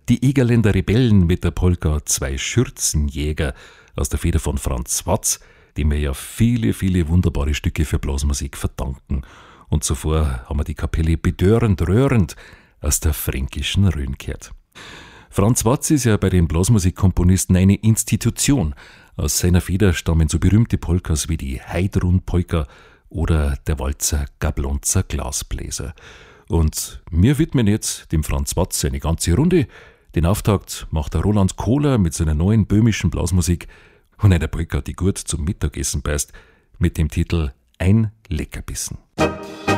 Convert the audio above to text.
Die Egerländer Rebellen mit der Polka Zwei Schürzenjäger aus der Feder von Franz Watz, dem wir ja viele, viele wunderbare Stücke für Blasmusik verdanken. Und zuvor haben wir die Kapelle Bedörend Röhrend aus der fränkischen Rhön gehört. Franz Watz ist ja bei den Blasmusikkomponisten eine Institution. Aus seiner Feder stammen so berühmte Polkas wie die Heidrun-Polka oder der Walzer Gablonzer Glasbläser. Und wir widmen jetzt dem Franz Watz eine ganze Runde. Den Auftakt macht der Roland Kohler mit seiner neuen böhmischen Blasmusik und einer Polka, die gut zum Mittagessen passt, mit dem Titel Ein Leckerbissen.